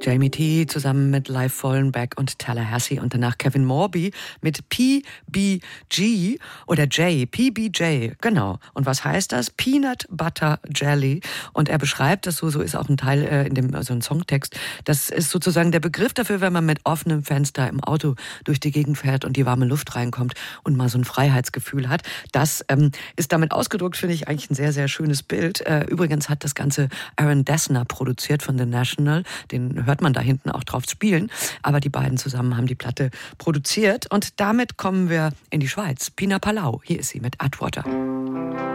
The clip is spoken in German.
Jamie T. zusammen mit Live Fallenbeck und Tallahassee und danach Kevin Morby mit PBG oder J, PBJ, genau. Und was heißt das? Peanut Butter Jelly. Und er beschreibt das so ist auch ein Teil in dem so ein Songtext. Das ist sozusagen der Begriff dafür, wenn man mit offenem Fenster im Auto durch die Gegend fährt und die warme Luft reinkommt und mal so ein Freiheitsgefühl hat. Das ist damit ausgedrückt, finde ich eigentlich ein sehr, sehr schönes Bild. Übrigens hat das Ganze Aaron Dessner produziert von The National. Den hört man da hinten auch drauf spielen. Aber die beiden zusammen haben die Platte produziert. Und damit kommen wir in die Schweiz. Pina Palau, hier ist sie mit Atwater.